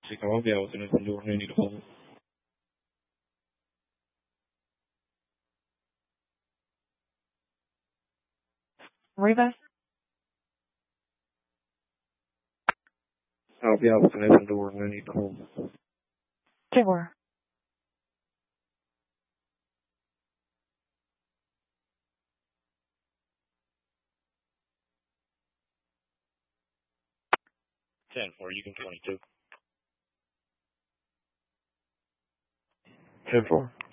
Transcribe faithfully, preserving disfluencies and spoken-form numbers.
Sí, come on, yeah, within open door, no need to hold. Reva? I'll be out with an open door, no need to hold. Jaguar. ten four, you can twenty-two. ten four.